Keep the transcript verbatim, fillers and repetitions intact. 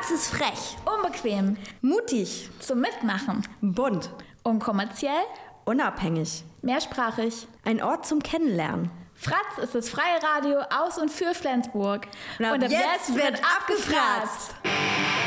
Fratz ist frech, unbequem, mutig, zum Mitmachen, bunt, unkommerziell, unabhängig, mehrsprachig. Ein Ort zum Kennenlernen. Fratz ist das freie Radio aus und für Flensburg. Und ab, und ab jetzt, jetzt wird abgefratzt.